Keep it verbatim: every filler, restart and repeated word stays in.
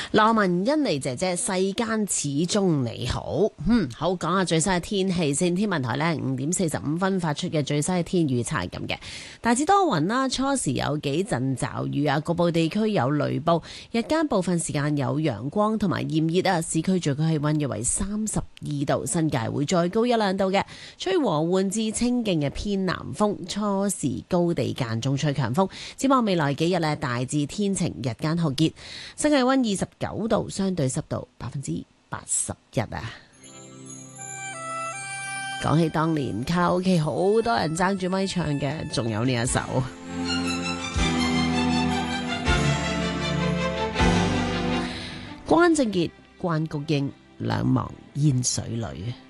羅文欣妮姐姐，世間始終你好。嗯，好，講下最新嘅天氣先。天文台呢五點四十五分發出嘅最新嘅天預測係咁嘅，大致多雲啦，初時有幾陣驟雨啊，局部地區有雷暴，日間部分時間有陽光同埋炎熱啊。市區最高氣溫約為三十二度，新界會再高一兩度嘅，吹和緩至清勁嘅偏南風，初時高地間中吹強風。展望未來幾日呢，大致天晴，日間酷熱，新氣溫二十九度，相對濕度百分之八十一啊！講起當年卡拉 OK 好多人爭住咪唱嘅，仲有呢一首關正傑、關菊英兩忘煙水裏。